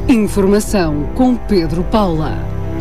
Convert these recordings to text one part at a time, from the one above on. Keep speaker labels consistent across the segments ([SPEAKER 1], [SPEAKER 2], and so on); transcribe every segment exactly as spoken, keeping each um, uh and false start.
[SPEAKER 1] Informação com Pedro Paula.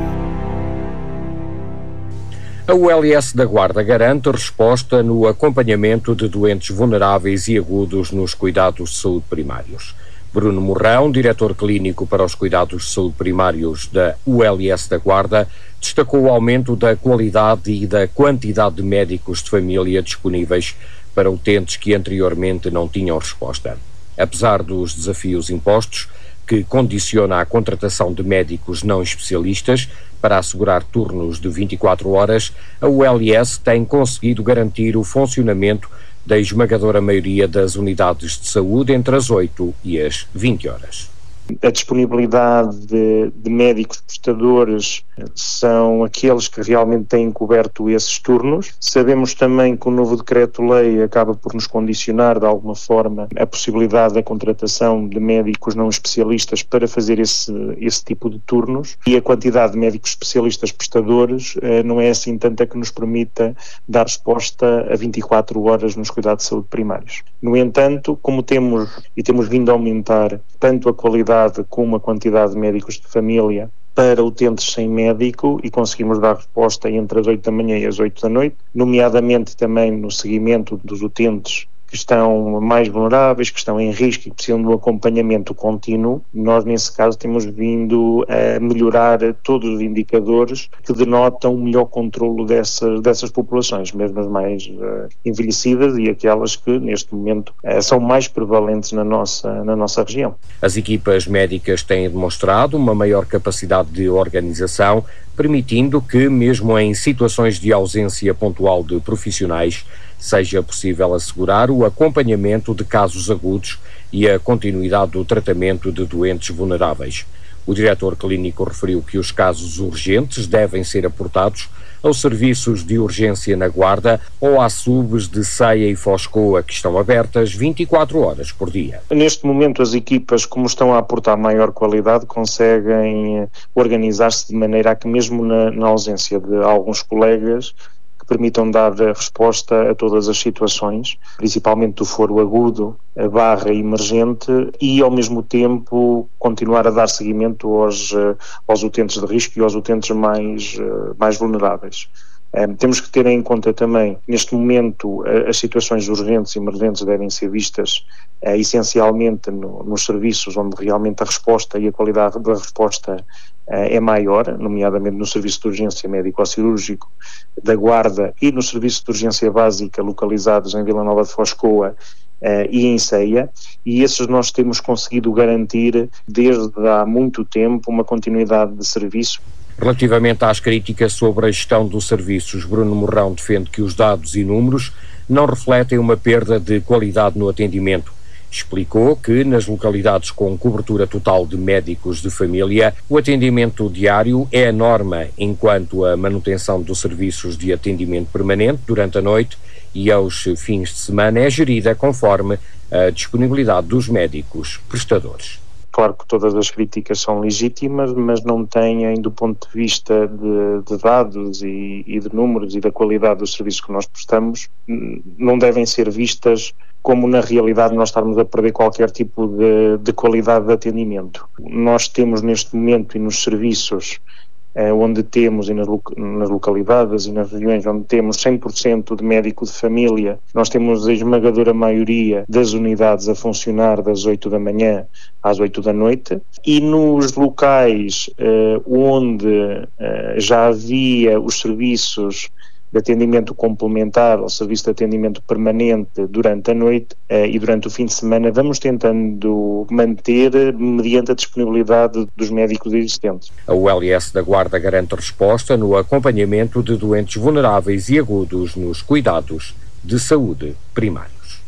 [SPEAKER 2] A U L S da Guarda garante resposta no acompanhamento de doentes vulneráveis e agudos nos cuidados de saúde primários. Bruno Morrão, diretor clínico para os cuidados de saúde primários da U L S da Guarda, destacou o aumento da qualidade e da quantidade de médicos de família disponíveis para utentes que anteriormente não tinham resposta. Apesar dos desafios impostos, que condiciona a contratação de médicos não especialistas para assegurar turnos de vinte e quatro horas, a U L S tem conseguido garantir o funcionamento da esmagadora maioria das unidades de saúde entre as oito e as vinte horas.
[SPEAKER 3] A disponibilidade de, de médicos prestadores são aqueles que realmente têm coberto esses turnos. Sabemos também que o novo decreto-lei acaba por nos condicionar de alguma forma a possibilidade da contratação de médicos não especialistas para fazer esse, esse tipo de turnos, e a quantidade de médicos especialistas prestadores eh, não é assim tanta que nos permita dar resposta a vinte e quatro horas nos cuidados de saúde primários. No entanto, como temos e temos vindo a aumentar tanto a qualidade como a quantidade de médicos de família para utentes sem médico, e conseguimos dar resposta entre as oito da manhã e as oito da noite, nomeadamente também no seguimento dos utentes que estão mais vulneráveis, que estão em risco e que precisam de um acompanhamento contínuo. Nós, nesse caso, temos vindo a melhorar todos os indicadores que denotam o melhor controlo dessas, dessas populações, mesmo as mais uh, envelhecidas e aquelas que, neste momento, uh, são mais prevalentes na nossa, na nossa região.
[SPEAKER 2] As equipas médicas têm demonstrado uma maior capacidade de organização, permitindo que, mesmo em situações de ausência pontual de profissionais, seja possível assegurar o acompanhamento de casos agudos e a continuidade do tratamento de doentes vulneráveis. O diretor clínico referiu que os casos urgentes devem ser aportados aos serviços de urgência na Guarda ou às subs de Ceia e Foscoa, que estão abertas vinte e quatro horas por dia.
[SPEAKER 3] Neste momento, as equipas, como estão a aportar maior qualidade, conseguem organizar-se de maneira a que, mesmo na, na ausência de alguns colegas, permitam dar resposta a todas as situações, principalmente do foro agudo, a barra emergente, e ao mesmo tempo continuar a dar seguimento aos, aos utentes de risco e aos utentes mais, mais vulneráveis. Um, temos que ter em conta também, neste momento, uh, as situações urgentes e emergentes devem ser vistas uh, essencialmente no, nos serviços onde realmente a resposta e a qualidade da resposta uh, é maior, nomeadamente no serviço de urgência médico-cirúrgico da Guarda e no serviço de urgência básica localizados em Vila Nova de Foscoa Uh, e em Ceia, e esses nós temos conseguido garantir desde há muito tempo uma continuidade de serviço.
[SPEAKER 2] Relativamente às críticas sobre a gestão dos serviços, Bruno Morrão defende que os dados e números não refletem uma perda de qualidade no atendimento. Explicou que nas localidades com cobertura total de médicos de família, o atendimento diário é a norma, enquanto a manutenção dos serviços de atendimento permanente durante a noite e aos fins de semana é gerida conforme a disponibilidade dos médicos prestadores.
[SPEAKER 3] Claro que todas as críticas são legítimas, mas não têm, do ponto de vista de, de dados e, e de números e da qualidade dos serviços que nós prestamos, não devem ser vistas como na realidade nós estarmos a perder qualquer tipo de, de qualidade de atendimento. Nós temos neste momento e nos serviços onde temos, e nas, nas localidades e nas regiões onde temos cem por cento de médico de família, nós temos a esmagadora maioria das unidades a funcionar das oito da manhã às oito da noite, e nos locais eh, onde eh, já havia os serviços de atendimento complementar ao serviço de atendimento permanente durante a noite eh, e durante o fim de semana, vamos tentando manter mediante a disponibilidade dos médicos existentes.
[SPEAKER 2] A U L S da Guarda garante resposta no acompanhamento de doentes vulneráveis e agudos nos cuidados de saúde primários.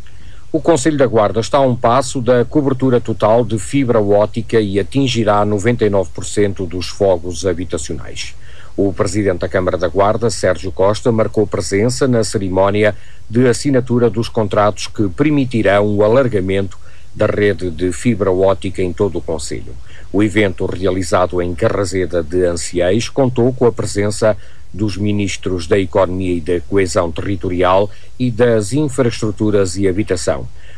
[SPEAKER 2] O Concelho da Guarda está a um passo da cobertura total de fibra óptica e atingirá noventa e nove por cento dos fogos habitacionais. O presidente da Câmara da Guarda, Sérgio Costa, marcou presença na cerimónia de assinatura dos contratos que permitirão o alargamento da rede de fibra óptica em todo o concelho. O evento, realizado em Carrazeda de Anciães, contou com a presença dos ministros da Economia e da Coesão Territorial e das Infraestruturas e Habitação.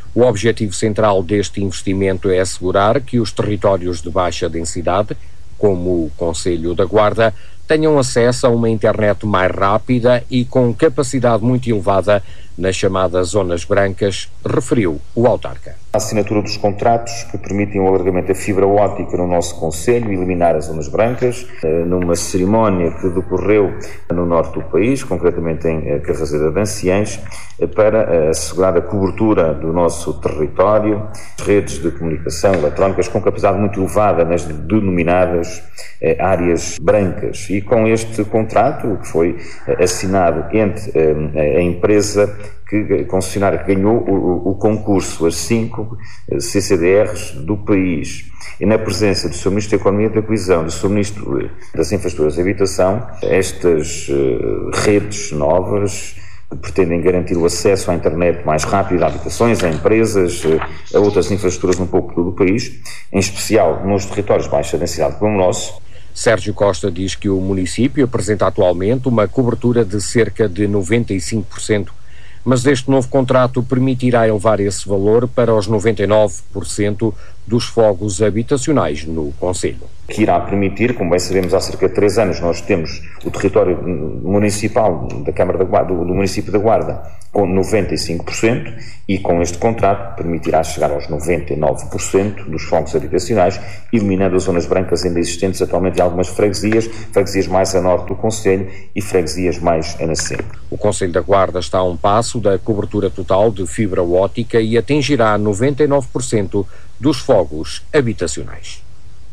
[SPEAKER 2] O objetivo central deste investimento é assegurar que os territórios de baixa densidade, como o Concelho da Guarda, tenham acesso a uma internet mais rápida e com capacidade muito elevada nas chamadas zonas brancas, referiu o autarca.
[SPEAKER 4] A assinatura dos contratos que permitem o alargamento da fibra óptica no nosso concelho e eliminar as zonas brancas, numa cerimónia que decorreu no norte do país, concretamente em Carrazeira de Anciães, para assegurar a cobertura do nosso território, redes de comunicação eletrónicas com capacidade muito elevada nas denominadas áreas brancas. E com este contrato, que foi assinado entre a empresa que concessionária que ganhou o, o concurso, as cinco C C D Rs do país, e na presença do seu Ministro da Economia e da Coesão, do seu Ministro das Infraestruturas e Habitação, estas uh, redes novas que pretendem garantir o acesso à internet mais rápido a habitações, a empresas, a outras infraestruturas um pouco por todo o país, em especial nos territórios de baixa densidade como o nosso.
[SPEAKER 2] Sérgio Costa diz que o município apresenta atualmente uma cobertura de cerca de noventa e cinco por cento, mas este novo contrato permitirá elevar esse valor para os noventa e nove por cento dos fogos habitacionais no concelho.
[SPEAKER 4] Que irá permitir, como bem sabemos, há cerca de três anos nós temos o território municipal da Câmara da Guarda, do, do município da Guarda, com noventa e cinco por cento, e com este contrato permitirá chegar aos noventa e nove por cento dos fogos habitacionais, eliminando as zonas brancas ainda existentes atualmente em algumas freguesias, freguesias mais a norte do concelho e freguesias mais a nascente.
[SPEAKER 2] O Concelho da Guarda está a um passo da cobertura total de fibra óptica e atingirá noventa e nove por cento dos fogos habitacionais.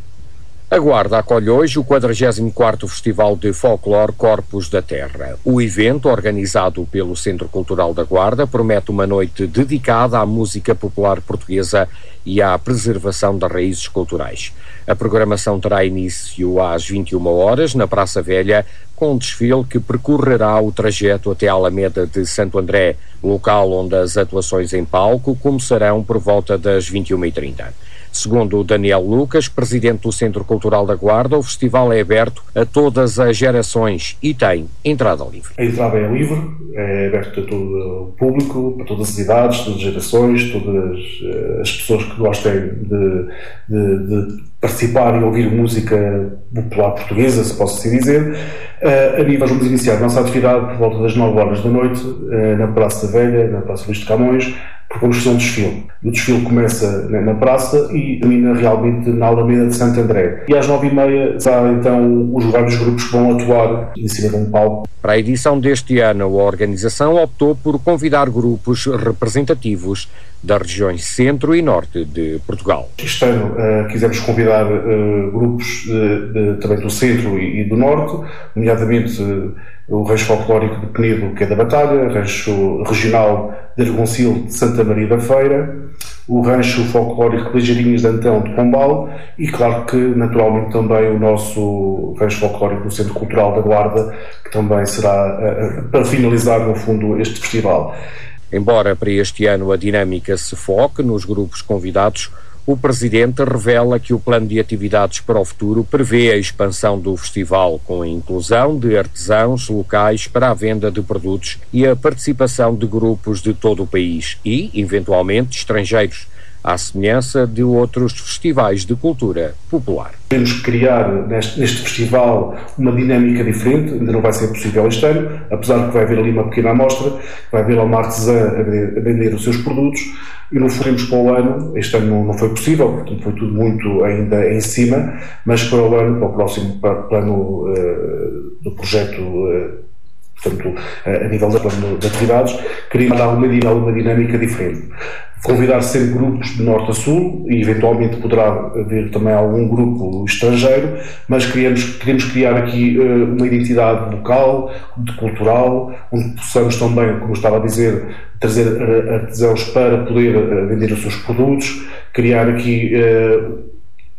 [SPEAKER 2] A Guarda acolhe hoje o quadragésimo quarto Festival de Folclore Corpos da Terra. O evento, organizado pelo Centro Cultural da Guarda, promete uma noite dedicada à música popular portuguesa e à preservação das raízes culturais. A programação terá início às vinte e uma horas na Praça Velha, com um desfile que percorrerá o trajeto até a Alameda de Santo André, local onde as atuações em palco começarão por volta das vinte e uma e trinta. Segundo Daniel Lucas, presidente do Centro Cultural da Guarda, o festival é aberto a todas as gerações e tem entrada livre.
[SPEAKER 5] A entrada é livre, é aberto a todo o público, para todas as idades, todas as gerações, todas as pessoas que gostem de, de, de participar e ouvir música popular portuguesa, se posso assim dizer. Uh, ali vamos iniciar a nossa atividade por volta das nove horas da noite, uh, na Praça Velha, na Praça Luís de Camões, porque vamos fazer um desfile. O desfile começa na, na praça e termina realmente na Alameda de Santo André. E às nove e meia há então os vários grupos que vão atuar em cima de um palco.
[SPEAKER 2] Para a edição deste ano, a organização optou por convidar grupos representativos das regiões centro e norte de Portugal.
[SPEAKER 5] Este ano uh, quisemos convidar uh, grupos de, de, também do centro e, e do norte, nomeadamente uh, o Rancho Folclórico de Penedo, que é da Batalha, Rancho Regional de Argoncil de Santa Maria da Feira, o Rancho Folclórico de Ligeirinhas de Antão de Pombal e, claro que, naturalmente, também o nosso Rancho Folclórico do Centro Cultural da Guarda, que também será uh, para finalizar, no fundo, este festival.
[SPEAKER 2] Embora para este ano a dinâmica se foque nos grupos convidados, o Presidente revela que o plano de atividades para o futuro prevê a expansão do festival com a inclusão de artesãos locais para a venda de produtos e a participação de grupos de todo o país e, eventualmente, estrangeiros, à semelhança de outros festivais de cultura popular.
[SPEAKER 5] Queremos criar neste, neste festival uma dinâmica diferente, ainda não vai ser possível este ano, apesar de que vai haver ali uma pequena amostra, vai haver uma artesã a vender, a vender os seus produtos, e não fomos para o ano, este ano não, não foi possível, portanto foi tudo muito ainda em cima, mas para o ano, para o próximo plano uh, do projeto, uh, portanto, uh, a nível do plano de atividades, queríamos dar uma, uma dinâmica diferente. Convidar sempre grupos de norte a sul e eventualmente poderá haver também algum grupo estrangeiro, mas queremos, queremos criar aqui uh, uma identidade local, cultural, onde possamos também, como eu estava a dizer, trazer artesãos para poder uh, vender os seus produtos, criar aqui uh,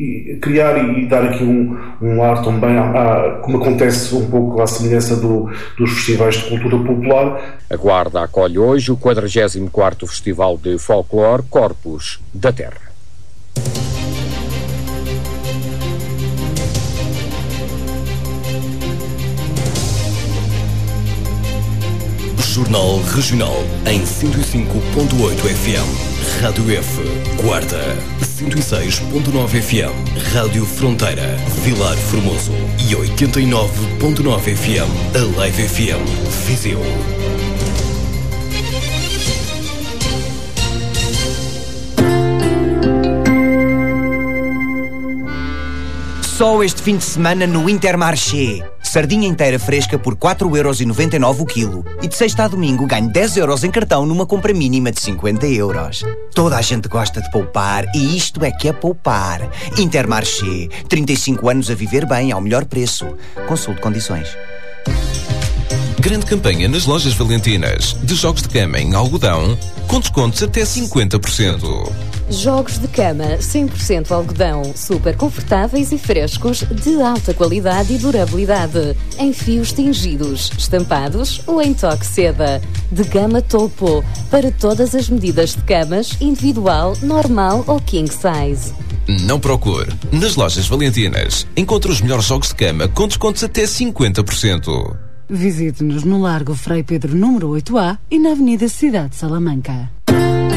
[SPEAKER 5] e criar e dar aqui um, um ar também, a, a, como acontece um pouco à semelhança do, dos festivais de cultura popular.
[SPEAKER 2] A Guarda acolhe hoje o quadragésimo quarto Festival de Folclore Corpos da Terra.
[SPEAKER 6] O Jornal Regional em cento e cinco ponto oito F M. Rádio F, Guarda, cento e seis ponto nove F M. Rádio Fronteira, Vilar Formoso e oitenta e nove ponto nove F M. A Live F M, Viseu.
[SPEAKER 7] Só este fim de semana no Intermarché. Sardinha inteira fresca por quatro euros e noventa e nove o quilo. E de sexta a domingo ganho dez euros em cartão numa compra mínima de cinquenta euros. Toda a gente gosta de poupar e isto é que é poupar. Intermarché. trinta e cinco anos a viver bem ao melhor preço. Consulte condições.
[SPEAKER 8] Grande campanha nas lojas Valentinas. De jogos de cama em algodão, com descontos até cinquenta por cento.
[SPEAKER 9] Jogos de cama cem por cento algodão, super confortáveis e frescos, de alta qualidade e durabilidade, em fios tingidos, estampados ou em toque seda, de gama topo, para todas as medidas de camas, individual, normal ou king size.
[SPEAKER 8] Não procure. Nas lojas Valentinas, encontre os melhores jogos de cama com descontos até cinquenta por cento.
[SPEAKER 1] Visite-nos no Largo Frei Pedro número oito A e na Avenida Cidade de Salamanca.